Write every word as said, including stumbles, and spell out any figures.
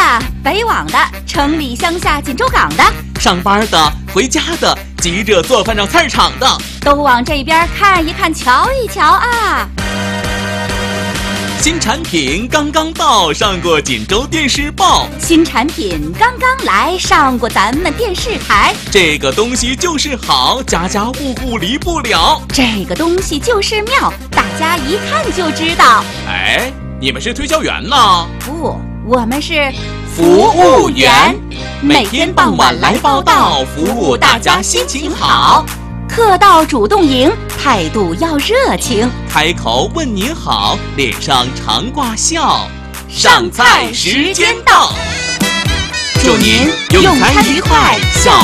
的、北往的、城里乡下锦州港的， 上班的、回家的，急着做饭上菜市场的， 都往这边看一看，瞧一瞧啊！ 新产品刚刚到，上过锦州电视报。 新产品刚刚来，上过咱们电视台。 这个东西就是好，家家户户离不了。 这个东西就是妙，大家一看就知道。 哎，你们是推销员呢？ 不，我们是服务员，每天傍晚来报道，服务大家心情好。 客到主动迎，态度要热情， 开口问您好，脸上常挂笑。上菜时间到，祝您用餐愉快，笑。